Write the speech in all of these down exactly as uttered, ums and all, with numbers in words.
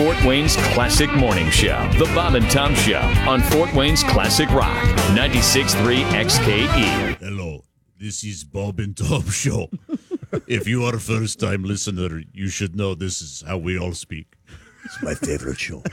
Fort Wayne's Classic Morning Show, The Bob and Tom Show, on Fort Wayne's Classic Rock, ninety-six point three X K E. Hello, this is Bob and Tom Show. If you are a first-time listener, you should know this is how we all speak. It's my favorite show.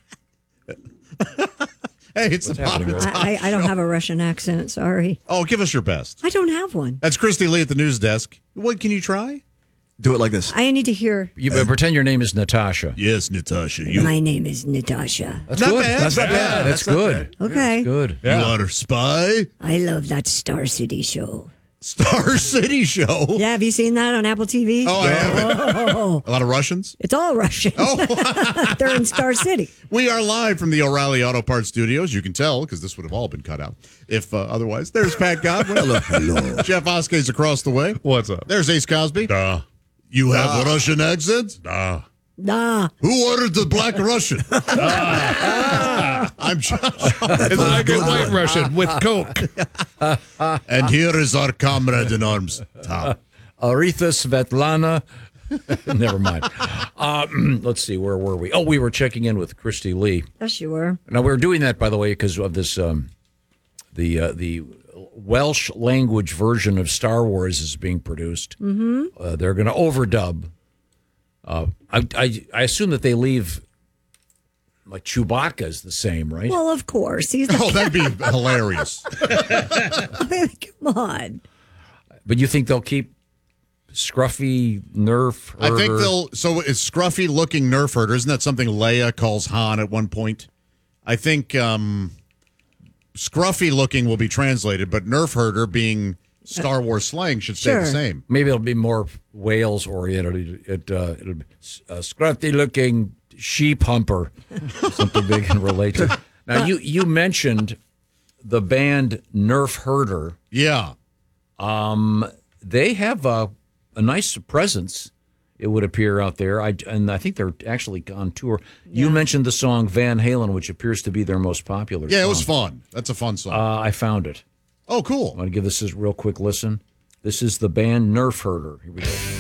Hey, it's What's the Bob and Tom I, I, I don't have a Russian accent. Sorry. Oh, give us your best. I don't have one. That's Christy Lee at the news desk. What can you try? Do it like this. I need to hear. You uh, pretend your name is Natasha. Yes, Natasha. You, My name is Natasha. That's Not good. bad. That's not Yeah, bad. That's, that's not good. Okay. That's good. you are a spy? I love that Star City show. Star City show. Yeah, have you seen that on Apple T V? Oh, I haven't. Oh, A lot of Russians? it's all Russian. Oh. They're in Star City. We are live from the O'Reilly Auto Parts Studios. You can tell because this would have all been cut out if uh, otherwise. There's Pat Godwin. Hello. Hello. Jeff Oskey's across the way. What's up? There's Ace Cosby. Duh. You have a Russian accent? Duh. Nah. Who ordered the black Russian? I'm Josh. It's like a white Russian with Coke. And here is our comrade in arms, Tom. Aretha Svetlana. Never mind. Uh, let's see. Where were we? Oh, we were checking in with Christy Lee. Yes, you were. Now, we were doing that, by the way, because of this, um, the uh, the Welsh language version of Star Wars is being produced. Mm-hmm. Uh, they're going to overdub. Uh, I, I I assume that they leave, like, Chewbacca is the same, right? Well, of course. He's the, Oh, that'd be hilarious. I mean, come on. But you think they'll keep Scruffy Nerf I think herder? they'll. So it's scruffy looking Nerf herder. Isn't that something Leia calls Han at one point? I think um, scruffy looking will be translated, but Nerf herder being Star Wars slang should stay Sure. the same. Maybe it'll be more Wales oriented. It, uh, it'll be a scruffy looking sheep humper, something they can relate to. Now, you, you mentioned the band Nerf Herder. Yeah. Um, they have a, a nice presence, it would appear, out there. I, and I think they're actually on tour. You mentioned the song Van Halen, which appears to be their most popular Yeah, song. it was fun. That's a fun song. Uh, I found it. oh, cool. I want to give this a real quick listen. This is the band Nerf Herder. Here we go.